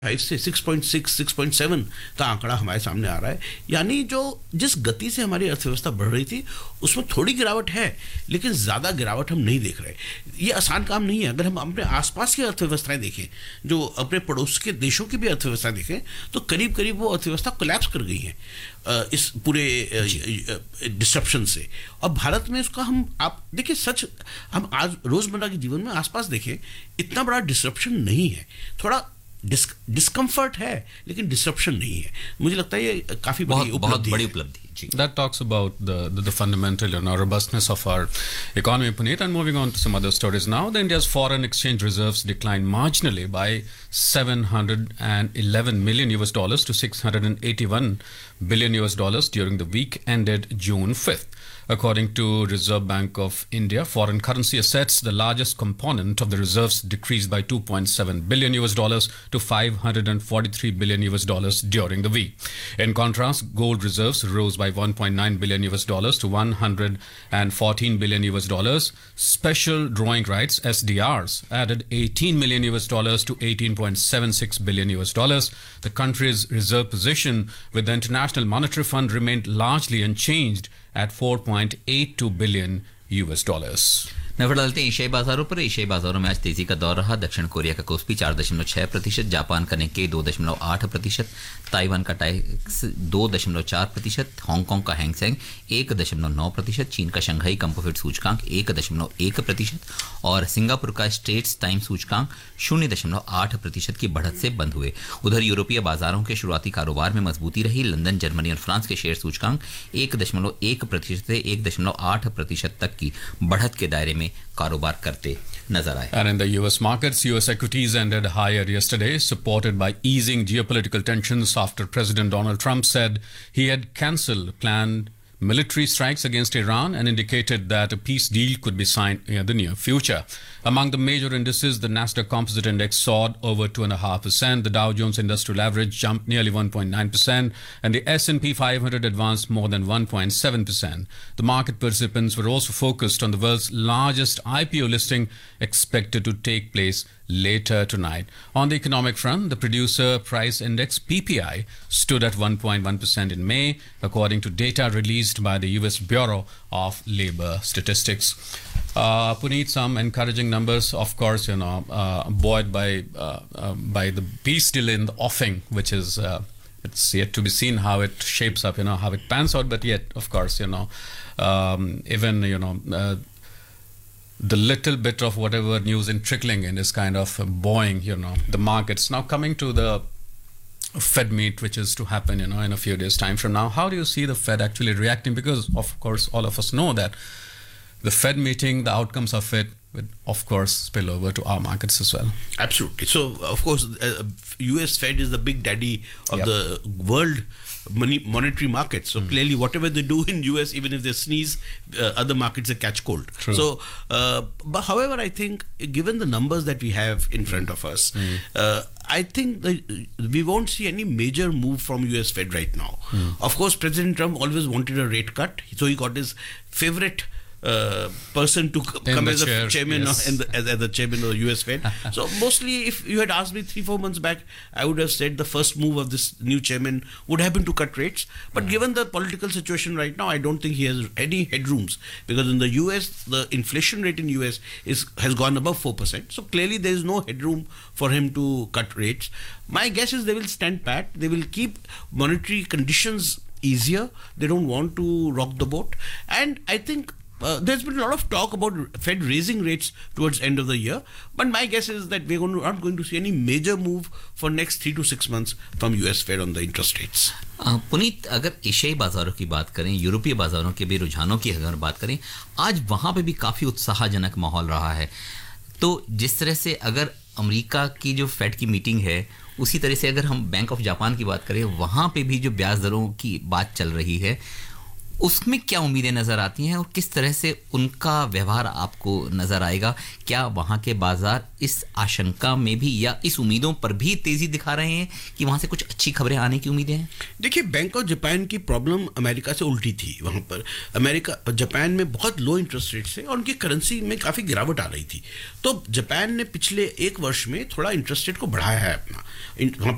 5 से 6.6, 6.7 का आंकड़ा हमारे सामने आ रहा है। यानी जो जिस गति से हमारी अर्थव्यवस्था बढ़ रही थी उसमें थोड़ी गिरावट है, लेकिन ज़्यादा गिरावट हम नहीं देख रहे। ये आसान काम नहीं है। अगर हम अपने आसपास की अर्थव्यवस्थाएं देखें, जो अपने पड़ोस के देशों की भी अर्थव्यवस्था देखें, तो करीब करीब वो अर्थव्यवस्था कोलैप्स कर गई है इस पूरे डिस्ट्रप्शन से। और भारत में उसका आप देखिए, सच हम आज रोज़मर्रा के जीवन में आसपास देखें, इतना बड़ा डिस्ट्रप्शन नहीं है। थोड़ा डिस्कम्फर्ट है, लेकिन डिस्ट्रप्शन नहीं है। मुझे लगता है ये काफी बहुत बड़ी उपलब्धि। That talks about the fundamental and robustness of our economy, Puneet. And moving on to some other stories now, India's foreign exchange reserves declined marginally by $711 million US to $681 billion US during the week ended June 5th. According to Reserve Bank of India, foreign currency assets, the largest component of the reserves, decreased by $2.7 billion US to $543 billion US during the week. In contrast, gold reserves rose by $1.9 billion US to $114 billion US. Special drawing rights (SDRs) added $18 million US to $18.76 billion US. The country's reserve position with the International Monetary Fund remained largely unchanged at $4.82 billion US. नजर डालते हैं एशियाई बाजारों पर। एशियाई बाजारों में आज तेजी का दौर रहा। दक्षिण कोरिया का कोस्पी 4.6%, जापान का निक्केई 2.8%, ताइवान का टाइक्स 2.4%, हांगकांग का हैंगसेंग 1.9%, चीन का शंघाई कंपोजिट सूचकांक 1.1% और सिंगापुर का स्ट्रेट्स टाइम सूचकांक 0.8% की बढ़त से बंद हुए। उधर यूरोपीय बाजारों के शुरुआती कारोबार में मजबूती रही। लंदन, जर्मनी और फ्रांस के शेयर सूचकांक 1.1% से 1.8% तक की बढ़त के दायरे में कारोबार करते नजर आए। And in the US markets, US equities ended higher yesterday, supported by easing geopolitical tensions after President Donald Trump said he had cancelled planned military strikes against Iran and indicated that a peace deal could be signed in the near future. Among the major indices, the Nasdaq Composite Index soared over 2.5%, the Dow Jones Industrial Average jumped nearly 1.9%, and the S&P 500 advanced more than 1.7%. The market participants were also focused on the world's largest IPO listing, expected to take place later tonight. On the economic front, the Producer Price Index (PPI) stood at 1.1% in May, according to data released by the US Bureau of Labor Statistics. Puneet, some encouraging numbers, of course, buoyed by the peace deal in the offing, which is it's yet to be seen how it shapes up, how it pans out. But yet, of course, even the little bit of whatever news in trickling in is kind of buoying, the markets. Now coming to the Fed meet, which is to happen, in a few days' time from now, how do you see the Fed actually reacting? Because, of course, all of us know that the Fed meeting, the outcomes of it would, of course, spill over to our markets as well. Absolutely. So, of course, US Fed is the big daddy of the world monetary market. So clearly, whatever they do in US, even if they sneeze, other markets they catch cold. True. So, but however, I think given the numbers that we have in front of us, I think we won't see any major move from US Fed right now. Of course, President Trump always wanted a rate cut, so he got his favorite person to come as a chairman, yes. as the chairman of the US Fed. So mostly, if you had asked me 3-4 months back, I would have said the first move of this new chairman would have been to cut rates. But given the political situation right now, I don't think he has any headrooms, because in the US, the inflation rate in US has gone above 4%. So clearly, there is no headroom for him to cut rates. My guess is they will stand pat. They will keep monetary conditions easier. They don't want to rock the boat. And I think there's been a lot of talk about Fed raising rates towards end of the year, but my guess is that we're not going to see any major move for next 3 to 6 months from US Fed on the interest rates. Puneet, अगर एशियाई बाजारों की बात करें, यूरोपीय बाजारों के भी रुझानों की अगर बात करें, आज वहाँ पे भी काफ़ी उत्साहजनक माहौल रहा है। तो जिस तरह से अगर अमेरिका की जो फेड की मीटिंग है, उसी तरह से अगर हम बैंक ऑफ जापान की बात करें, वहाँ पे भी जो ब्याज दरों की बात चल रही है, उसमें क्या उम्मीदें नज़र आती हैं और किस तरह से उनका व्यवहार आपको नज़र आएगा? क्या वहाँ के बाजार इस आशंका में भी या इस उम्मीदों पर भी तेज़ी दिखा रहे हैं कि वहाँ से कुछ अच्छी खबरें आने की उम्मीदें हैं? देखिए, बैंक ऑफ जापान की प्रॉब्लम अमेरिका से उल्टी थी। वहाँ पर जापान में बहुत लो इंटरेस्ट रेट्स है और उनकी करेंसी में काफ़ी गिरावट आ रही थी। तो जापान ने पिछले 1 वर्ष में थोड़ा इंटरेस्ट रेट को बढ़ाया है अपना। वहाँ